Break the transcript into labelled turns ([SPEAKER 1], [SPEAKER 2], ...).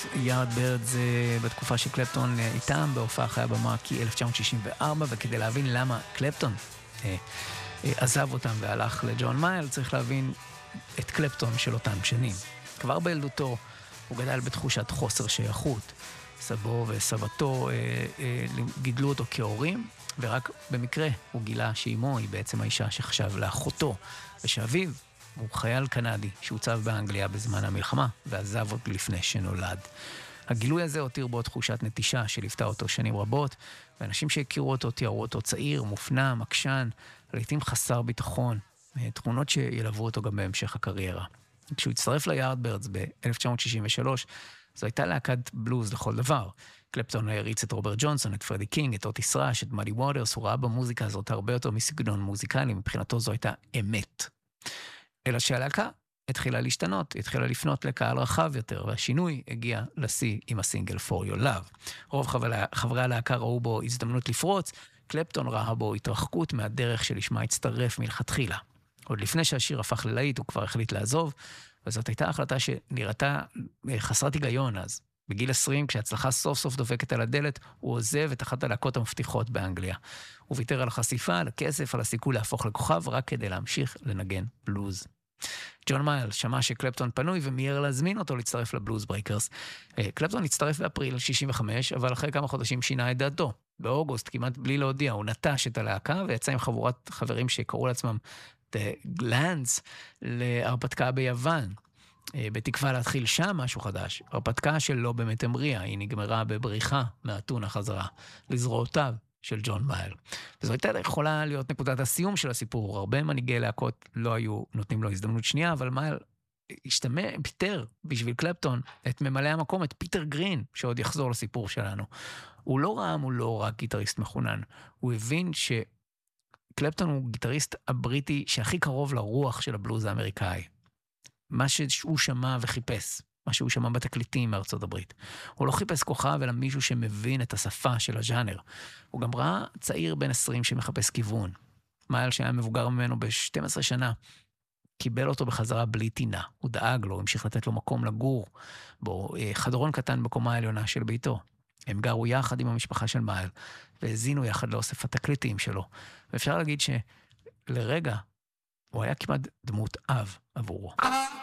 [SPEAKER 1] יארד בירד זה בתקופה שקלפטון איתם בהופעה חיה במאקי 1964, וכדי להבין למה קלפטון עזב אותם והלך לג'ון מייל, צריך להבין את קלפטון של אותם שנים. כבר בילדותו הוא גדל בתחושת חוסר שייכות. סבו וסבתו גידלו אותו כהורים, ורק במקרה הוא גילה שאימו היא בעצם האישה שחשב לאחותו, ושאביו הוא חייל קנדי שהוצב באנגליה בזמן המלחמה, ועזב עוד לפני שנולד. הגילוי הזה הותיר בו תחושת נטישה שליוותה אותו שנים רבות, ואנשים שהכירו אותו תיארו אותו צעיר, מופנם, עקשן, לעתים חסר ביטחון, תכונות שילוו אותו גם בהמשך הקריירה. כשהוא הצטרף ליארדברדס ב-1963, זו הייתה להקת בלוז לכל דבר. קלפטון הריץ את רוברט ג'ונסון, את פרדי קינג, את אוטיס ראש, את מאדי ווטרס, הוא ראה במוזיקה הזאת הרבה יותר מסגנון מוזיקלי, מבחינתו זו הייתה אמת. אלא שהלהקה התחילה להשתנות, התחילה לפנות לקהל רחב יותר, והשינוי הגיע לשיא עם הסינגל For Your Love. רוב חברי הלהקה ראו בו הזדמנות לפרוץ, קלפטון ראה בו התרחקות מהדרך שלשמה הצטרף מלכתחילה. עוד לפני שהשיר הפך ללהיט, הוא כבר החליט לעזוב, וזאת הייתה החלטה שנראתה חסרת היגיון אז. בגיל 20, כשהצלחה סוף סוף דופקת על הדלת, הוא עוזב את אחת הלהקות המפתיחות באנגליה. הוא ויתר על החשיפה, על הכסף, על הסיכוי להפוך לכוכב, רק כדי להמשיך לנגן בלוז. ג'ון מייל שמע שקלפטון פנוי ומיהר להזמין אותו להצטרף לבלוז ברייקרס. קלפטון הצטרף באפריל 65, אבל אחרי כמה חודשים שינה את דעתו. באוגוסט, כמעט בלי להודיע, הוא נטש את הלהקה ויצא עם חבורת חברים שקראו לעצמם The Glands להרפתקה ביוון. בתקווה להתחיל שם משהו חדש. הרפתקה שלא באמת המריאה, היא נגמרה בבריחה מהטונה חזרה לזרועותיו של ג'ון מייל. וזו הייתה יכולה להיות נקודת הסיום של הסיפור. הרבה מנהיגי להקות לא היו נותנים לו הזדמנות שנייה, אבל מייל פיטר בשביל קלפטון את ממלא המקום, את פיטר גרין, שעוד יחזור לסיפור שלנו. הוא לא ראה מולו רק גיטריסט מחונן. הוא הבין שקלפטון הוא גיטריסט הבריטי שהכי קרוב לרוח של הבלוז האמריקאי. מה שהוא שמע וחיפש, מה שהוא שמע בתקליטים מארצות הברית. הוא לא חיפש כוכב, אלא מישהו שמבין את השפה של הז'אנר. הוא גם ראה צעיר בן 20 שמחפש כיוון. מייל שהיה מבוגר ממנו ב-12 שנה, קיבל אותו בחזרה בלי טינה. הוא דאג לו, המשיך לתת לו מקום לגור, בו חדרון קטן בקומה העליונה של ביתו. הם גרו יחד עם המשפחה של מייל, והזינו יחד לאוסף התקליטים שלו. ואפשר להגיד שלרגע, הוא היה כמעט דמות אב עבורו.